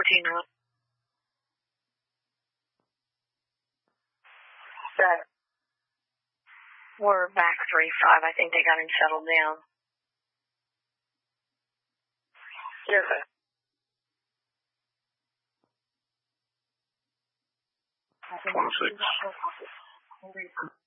14-1. That we're back 3-5. I think they got him settled down. Yes, sir. I think 26.